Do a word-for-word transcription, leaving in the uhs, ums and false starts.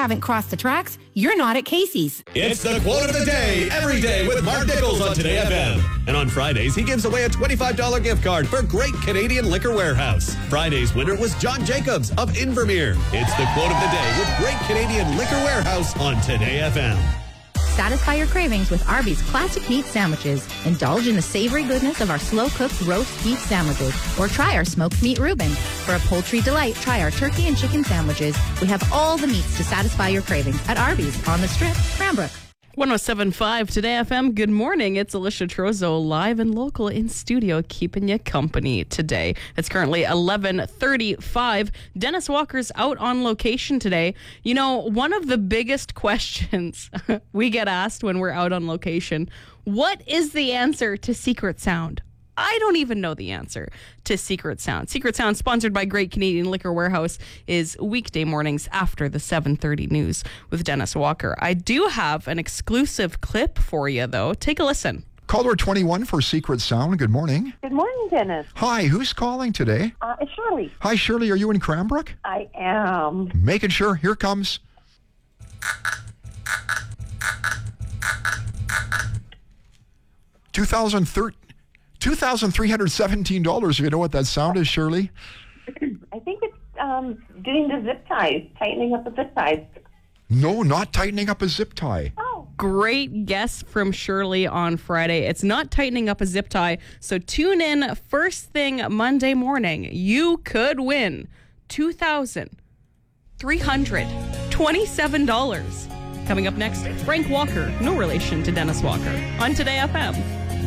haven't crossed the tracks, you're not at Casey's. It's the quote of the day, every day with Mark Nichols on Today F M. And on Fridays, he gives away a twenty-five dollars gift card for Great Canadian Liquor Warehouse. Friday's winner was John Jacobs of Invermere. It's the quote of the day with Great Canadian Liquor Warehouse on Today F M. Satisfy your cravings with Arby's classic meat sandwiches. Indulge in the savory goodness of our slow-cooked roast beef sandwiches, or try our smoked meat Reuben. For a poultry delight, try our turkey and chicken sandwiches. We have all the meats to satisfy your cravings at Arby's on the Strip, Cranbrook. one oh seven point five Today F M. Good morning. It's Alicia Trozo, live and local in studio, keeping you company today. It's currently eleven thirty-five. Dennis Walker's out on location today. You know, one of the biggest questions we get asked when we're out on location, what is the answer to Secret Sound? I don't even know the answer to Secret Sound. Secret Sound, sponsored by Great Canadian Liquor Warehouse, is weekday mornings after the seven thirty news with Dennis Walker. I do have an exclusive clip for you, though. Take a listen. Caller twenty-one for Secret Sound. Good morning. Good morning, Dennis. Hi, who's calling today? Uh, it's Shirley. Hi, Shirley. Are you in Cranbrook? I am. Making sure. Here comes. two thousand thirteen. two thousand three hundred seventeen dollars, if you know what that sound is, Shirley. I think it's um, doing the zip ties, tightening up the zip ties. No, not tightening up a zip tie. Oh. Great guess from Shirley on Friday. It's not tightening up a zip tie, so tune in first thing Monday morning. You could win two thousand three hundred twenty-seven dollars. Coming up next, Frank Walker, no relation to Dennis Walker, on Today F M.